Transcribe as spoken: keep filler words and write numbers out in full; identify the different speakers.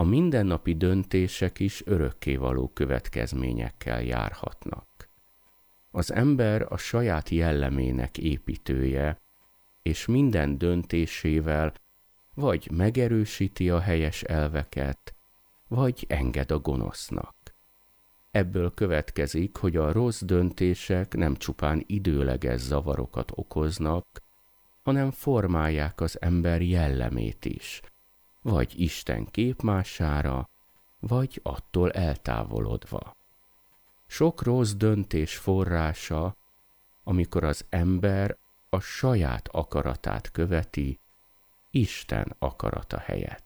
Speaker 1: mindennapi döntések is örökkévaló következményekkel járhatnak. Az ember a saját jellemének építője, és minden döntésével vagy megerősíti a helyes elveket, vagy enged a gonosznak. Ebből következik, hogy a rossz döntések nem csupán időleges zavarokat okoznak, hanem formálják az ember jellemét is, vagy Isten képmására, vagy attól eltávolodva. Sok rossz döntés forrása, amikor az ember a saját akaratát követi, Isten akarata helyett.